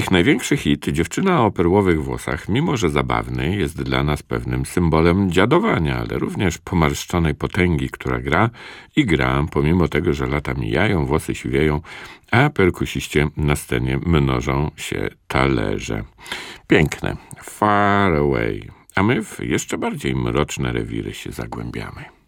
Ich największy hit, Dziewczyna o perłowych włosach, mimo że zabawny, jest dla nas pewnym symbolem dziadowania, ale również pomarszczonej potęgi, która gra i gra, pomimo tego, że lata mijają, włosy siwieją, a perkusiście na scenie mnożą się talerze. Piękne. Far Away. A my w jeszcze bardziej mroczne rewiry się zagłębiamy.